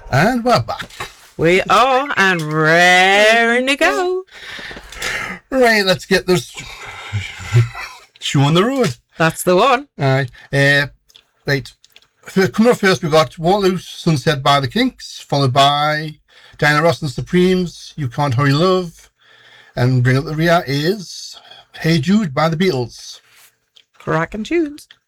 And we're back. We are, and raring to go. Right, let's get this show on the road. That's the one. Right. Coming up first, we've got Waterloo Sunset by the Kinks, followed by Diana Ross and the Supremes, You Can't Hurry Love, and bring up the rear is Hey Jude by the Beatles. Cracking tunes.